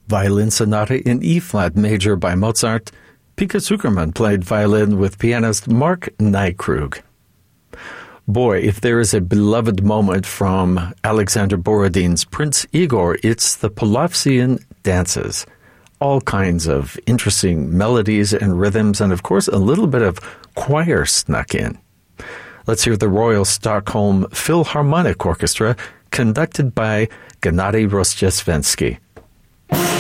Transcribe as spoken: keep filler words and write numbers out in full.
Violin Sonata in E-flat major by Mozart. Pika Zuckerman played violin with pianist Mark Nykrug. Boy, if there is a beloved moment from Alexander Borodin's Prince Igor, it's the Polovtsian dances. All kinds of interesting melodies and rhythms, and of course a little bit of choir snuck in. Let's hear the Royal Stockholm Philharmonic Orchestra, conducted by Gennady Rozhdestvensky.